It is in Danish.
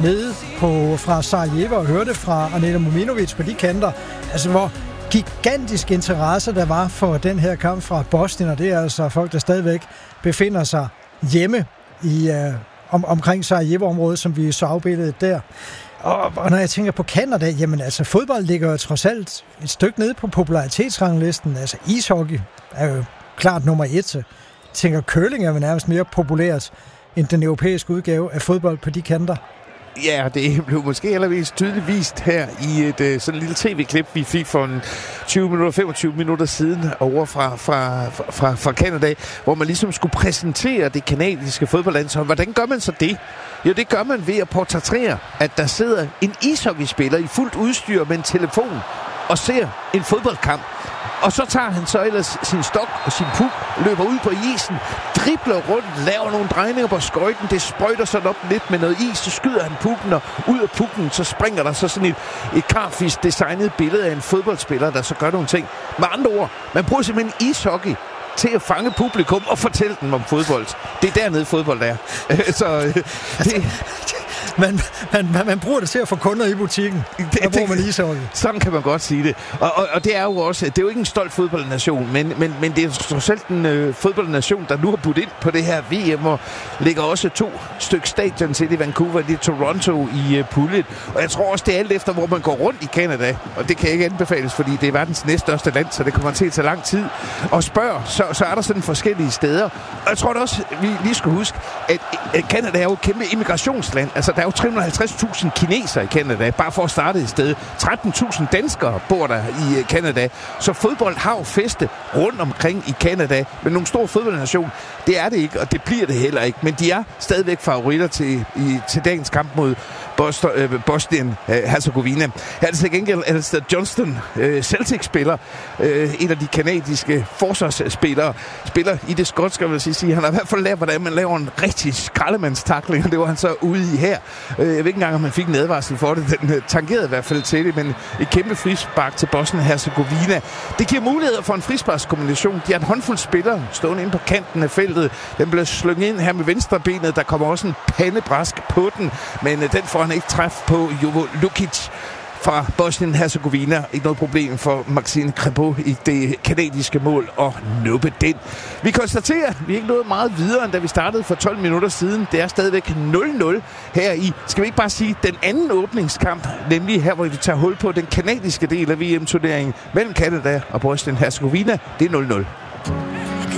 nede fra Sarajevo og hørte fra Aneta Mominovic på de kanter, altså hvor gigantisk interesse der var for den her kamp fra Bosnien, og det er altså folk, der stadigvæk befinder sig hjemme i omkring Sarajevo-området, som vi så afbilledet der. Og når jeg tænker på Canada, jamen altså fodbold ligger jo trods alt et stykke nede på popularitetsranglisten. Altså ishockey er jo klart nummer 1. Jeg tænker curling er jo nærmest mere populært end den europæiske udgave af fodbold på de kanter. Ja, det blev måske allermest tydeligt vist her i et sådan lille tv-klip, vi fik for 25 minutter siden over fra Canada, hvor man ligesom skulle præsentere det kanadiske fodboldlandshold. Hvordan gør man så det? Jo, det gør man ved at portrættere, at der sidder en ishockeyspiller i fuldt udstyr med en telefon og ser en fodboldkamp. Og så tager han så ellers sin stok og sin puk, løber ud på isen, dribler rundt, laver nogle drejninger på skøjten, det sprøjter sådan op lidt med noget is, så skyder han pukken, og ud af pukken, så springer der så sådan et karfisk designet billede af en fodboldspiller, der så gør nogle ting. Med andre ord, man bruger simpelthen ishockey til at fange publikum og fortælle dem om fodbold. Det er dernede fodbold er. Man bruger det til at få kunder i butikken. Der bruger man ishockey. Sådan kan man godt sige det. Og det er jo også, det er jo ikke en stolt fodboldnation, men det er trods alt en fodboldnation, der nu har budt ind på det her VM, og ligger også 2 stykker stadion til i Vancouver, det er Toronto i puljen. Og jeg tror også, det er alt efter, hvor man går rundt i Canada, og det kan ikke anbefales, fordi det er verdens næststørste land, så det kommer til at tage lang tid. Og spørg, så er der sådan forskellige steder. Og jeg tror da også, vi lige skal huske, at Canada er jo et kæmpe immigrationsland. Altså, der er jo 350.000 kinesere i Canada, bare for at starte et sted. 13.000 danskere bor der i Canada. Så fodbold har jo feste rundt omkring i Canada. Men nogle store fodboldnation, det er det ikke, og det bliver det heller ikke. Men de er stadigvæk favoritter til dagens kamp mod Bosnien-Herzegovina. Her er det til gengæld Alistair Johnston, Celtic-spiller, en af de kanadiske forsvarsspillere, spiller i det skotske, vil jeg sige. Han har i hvert fald lært, hvordan man laver en rigtig skraldemandstakling, og det var han så ude i her. Jeg ved ikke engang, om man fik en advarsel for det. Den tangerede i hvert fald til det, men et kæmpe frispark til Bosnien-Herzegovina. Det giver muligheder for en frisparkskombination. De har en håndfuld spillere stående inde på kanten af feltet. Den blev slynget ind her med venstrebenet. Der kommer også en pandebræsk på den, men den får han ikke træf på. Jovo Lukic fra Bosnien-Herzegovina. Ikke noget problem for Maxime Crépeau i det kanadiske mål og nuppe den. Vi konstaterer, at vi ikke nået meget videre, end da vi startede for 12 minutter siden. Det er stadigvæk 0-0 her i, skal vi ikke bare sige, den anden åbningskamp, nemlig her, hvor vi tager hul på den kanadiske del af VM-turneringen mellem Canada og Bosnien-Herzegovina. Det er 0-0.